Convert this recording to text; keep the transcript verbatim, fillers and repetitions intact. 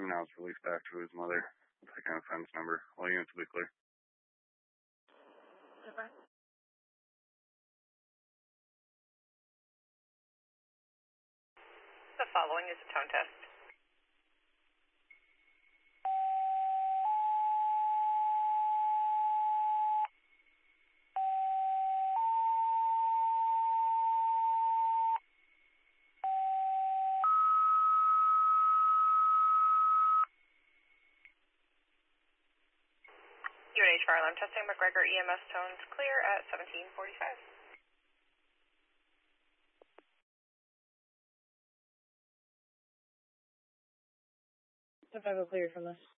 now it's released back to his mother. Taking a fence number. All units will be clear. Okay. The following is a tone test. U N H fire alarm testing. McGregor E M S tones clear at seventeen forty-five. Survival clear from this.